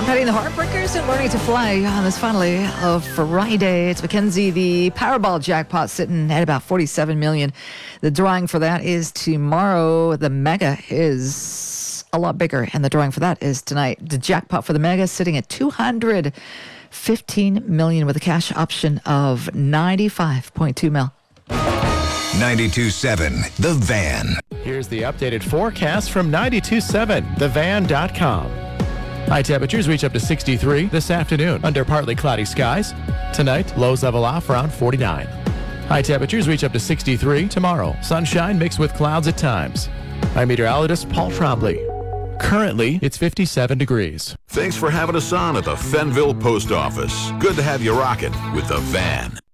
Petting the Heartbreakers and learning to fly on this finally of Friday. It's Mackenzie. The Powerball jackpot sitting at about $47 million. The drawing for that is tomorrow. The mega is a lot bigger, and the drawing for that is tonight. The jackpot for the mega is sitting at $215 million with a cash option of $95.2 million. 92.7 The Van. Here's the updated forecast from 92.7thevan.com. High temperatures reach up to 63 this afternoon under partly cloudy skies. Tonight, lows level off around 49. High temperatures reach up to 63 tomorrow. Sunshine mixed with clouds at times. I'm meteorologist Paul Trombley. Currently, it's 57 degrees. Thanks for having us on at the Fenville Post Office. Good to have you rocking with The Van.